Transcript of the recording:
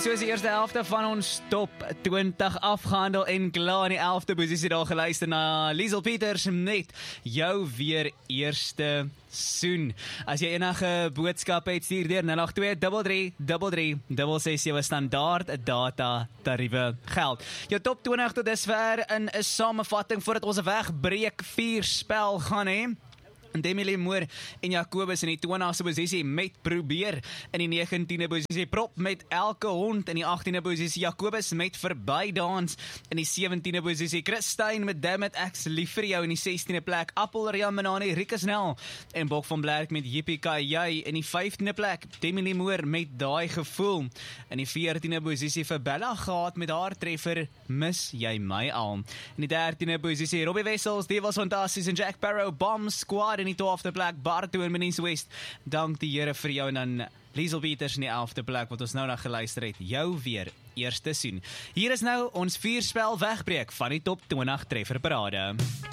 soos die eerste helfte van ons top 20 afgehandel en klaar in die 11de posisie daar geluister na Liesel Peters met jou weer eerste soen. As jy enige boodskap het, stuur deur 082-33-367 standaard data tariewe geld. Jou top 20 tot dusver in 'n samevatting voordat ons 'n wegbreek 4 spel gaan hê. Demi Moore en Jacobus in die 20ste posisie met Probeer in die 19de posisie, Prop met Elke Hond in die 18de posisie, Jacobus met Verbydans in die 17de posisie, Chris Stein met Dammit Ek's lief vir jou in die 16de plek, Appel Rian Manani, Rieke Snell en Bok van Blerk met JPKJ in die 15de plek, Demi Moore met Daai Gevoel in die 14de posisie, vir Bella Gehad met haar treffer Mis Jy My Al in die 13de posisie, Robbie Wessels, die was fantasties en Jack Barrow, Bomb Squad in die 12de plek, Barto en Menise West, dank die Here vir jou en dan Liesel Peters in die 11de plek, wat ons nou na geluister het, jou weer eerste soen. Hier is nou ons 4 spel wegbreek van die top 20 trefferparade.